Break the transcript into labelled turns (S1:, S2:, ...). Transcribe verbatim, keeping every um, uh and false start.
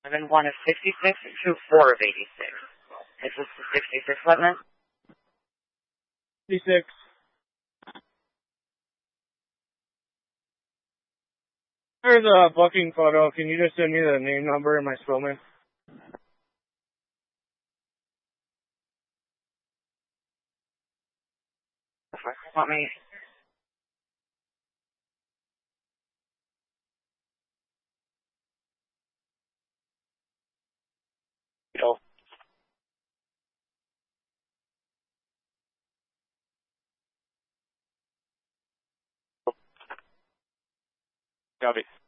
S1: Seven one of sixty-six, two four of eighty-six. Is this the sixty-six, Lieutenant?
S2: sixty-six. There's a booking photo. Can you just send me the name, number, and my spellman?
S1: Let me... Yo.
S3: Copy.